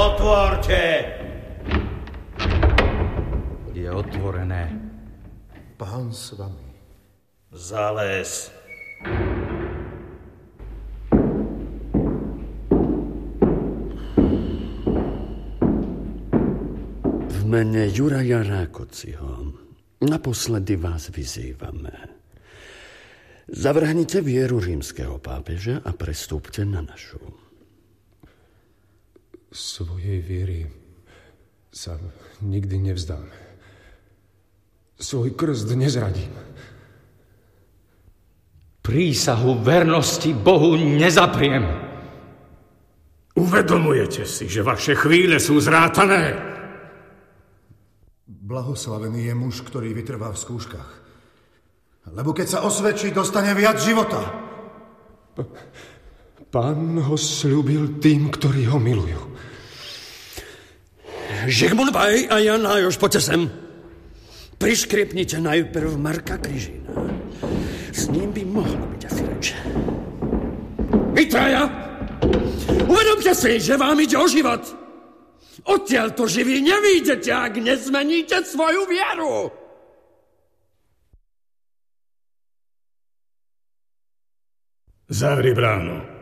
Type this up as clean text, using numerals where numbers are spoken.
Otvorte! Je otvorené. Pán s vami. Zales. V mene Juraja Rákociho naposledy vás vyzývame. Zavrhnite vieru rímskeho pápeža a prestúpte na našu. Svojej viery sa nikdy nevzdám. Svoj krst nezradím. Prísahu vernosti Bohu nezapriem. Uvedomujete si, že vaše chvíle sú zrátané? Blahoslavený je muž, ktorý vytrvá v skúškach. Lebo keď sa osvedčí, dostane viac života. Pán ho sľúbil tým, ktorí ho milujú. Žigmund Vaj a Jan Hajoš, poďte sem. Priškriepnite najprv Marka Kryžina. S ním by mohlo byť asi reč. Vy traja, uvedomte si, že vám ide o život. Odtiaľ to živí nevídete, ak nezmeníte svoju vieru. Zavri bránu.